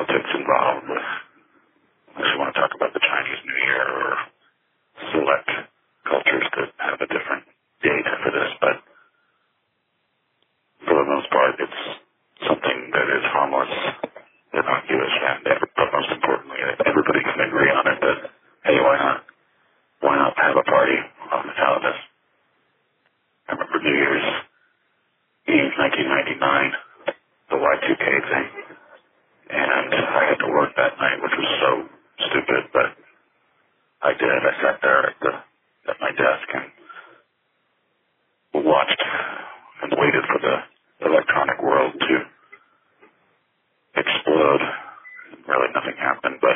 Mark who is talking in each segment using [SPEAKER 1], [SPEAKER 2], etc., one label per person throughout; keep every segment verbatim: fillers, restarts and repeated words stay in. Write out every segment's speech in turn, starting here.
[SPEAKER 1] politics involved with, unless you want to talk about the Chinese New Year or select cultures that have a different date for this, but for the most part, it's something that is harmless, innocuous, and every, but most importantly, everybody can agree on it that, hey, why not? Why not have a party on the Talamis? I remember New Year's Eve, nineteen ninety-nine, the Y two K thing, and I had to work that night, which was so stupid, but I did. I sat there at the at my desk and watched and waited for the electronic world to explode. Really, nothing happened, but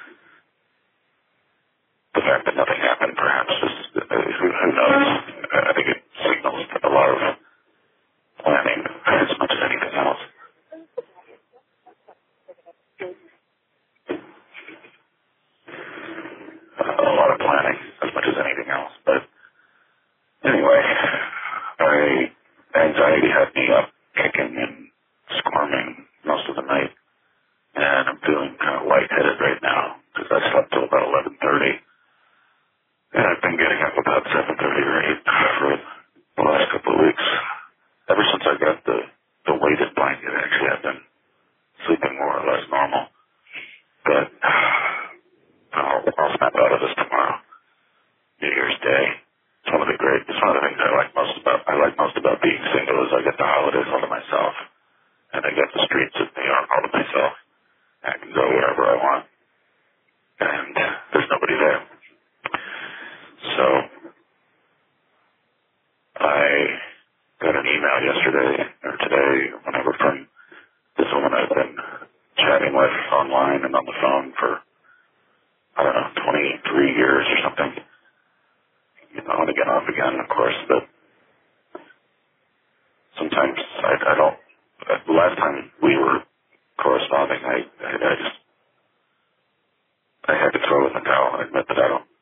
[SPEAKER 1] the fact that nothing happened perhaps is, uh, who, who knows? I think it signals a lot of planning as much as anything else. Uh, a lot of planning as much as anything else. But anyway, I, anxiety had me up kicking and squirming most of the night, and I'm feeling kind of lightheaded right now because I slept till about eleven thirty. And I've been getting up about seven thirty or eight for the last couple of weeks. Ever since I got the, the weighted blanket, actually, I've been sleeping more or less normal. But I'll, I'll snap out of this tomorrow, New Year's Day. It's one of the great, it's one of the things I like most about, I like most about being single is I get the holidays all to myself. And I get the streets of New York all to myself. I can go wherever I want. And there's nobody there. So I got an email yesterday or today or whenever from this woman I've been chatting with online and on the phone for, I don't know, twenty-three years or something. You know, on again, off again, of course, but sometimes I, I don't, the last time we were corresponding, I, I, I just, I had to throw in the towel and admit that I don't